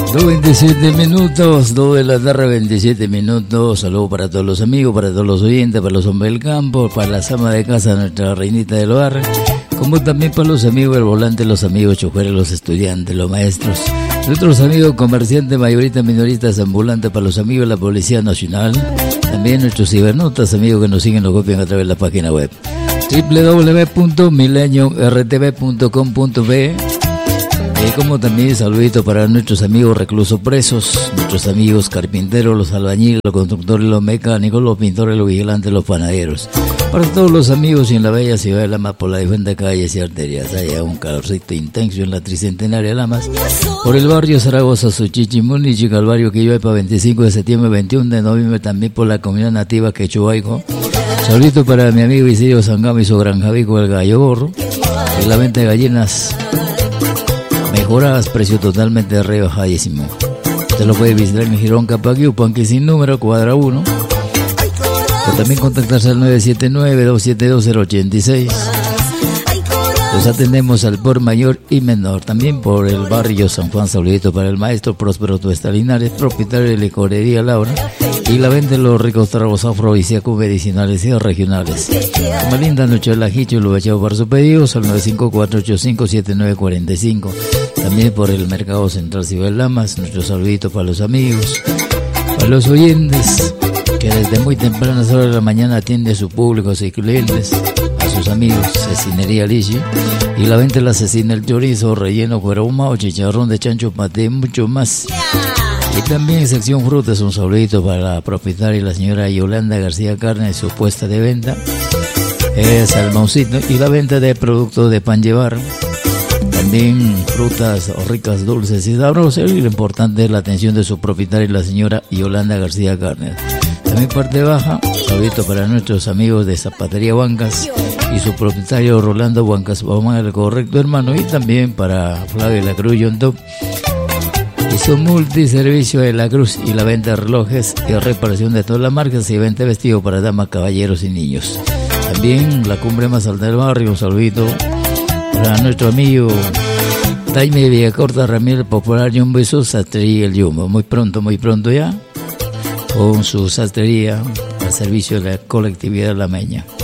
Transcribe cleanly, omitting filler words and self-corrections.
27 minutos, 2 de la tarde, 27 minutos. Saludos para todos los amigos, para todos los oyentes, para los hombres del campo, para las amas de casa, nuestra reinita del hogar, como también para los amigos del volante, los amigos choferes, los estudiantes, los maestros, nuestros amigos comerciantes, mayoristas, minoristas, ambulantes, para los amigos de la Policía Nacional, también nuestros cibernotas, amigos que nos siguen, nos copian a través de la página web www.mileniortv.com.be. Como también saludito para nuestros amigos reclusos presos, nuestros amigos carpinteros, los albañiles, los constructores, los mecánicos, los pintores, los vigilantes, los panaderos. Para todos los amigos en la bella ciudad de Lamas, por las diferentes calles y arterias. Hay un calorcito intenso en la tricentenaria de Lamas, por el barrio Zaragoza, Suchichi, Munichi, Calvario, Quilloepa, 25 de septiembre, 21 de noviembre, también por la comunidad nativa Quechubaico. Saludito para mi amigo Isidro Sangamo y su granjavico, el Gallo Gorro. En la venta de gallinas mejoradas, precio totalmente rebajadísimo. Usted lo puede visitar en Girón Capaguiú, Panqui sin número, cuadra 1. O también contactarse al 979-272-086. Los atendemos al por mayor y menor. También por el barrio San Juan. Saludito para el maestro Próspero Tuesta Linares, propietario de licorería Laura, y la venta de los ricos tragos afrodisíacos, medicinales y regionales. Una linda noche de la Jicho, lo echado para sus pedidos al 954-85-7945. También por el Mercado Central Ciudad Lamas. Nuestro saludito para los amigos, para los oyentes, que desde muy tempranas horas de la mañana atiende a su público, a sus clientes, a sus amigos. Cecinería Lichi, y la venta de la cecina, el chorizo, relleno, cuero ahumado, chicharrón de chancho, paté y mucho más. Y también en sección frutas, un saludito para la propietaria, la señora Yolanda García Carne, su puesta de venta, salmoncito, y la venta de productos de pan llevar. También frutas ricas, dulces y sabrosas, y lo importante es la atención de su propietaria, la señora Yolanda García Carne. También parte baja, saludito para nuestros amigos de Zapatería Huancas y su propietario Rolando Huancas Bauman, el correcto hermano, y también para Flavio La Cruz Yontop y su multiservicio de La Cruz, y la venta de relojes y reparación de todas las marcas, y venta de vestidos para damas, caballeros y niños. También la cumbre más alta del barrio, un saludito para nuestro amigo Jaime Villacorta Ramírez, popular y un beso, Sastrería El Yumbo. Muy pronto ya, con su sastrería al servicio de la colectividad lameña.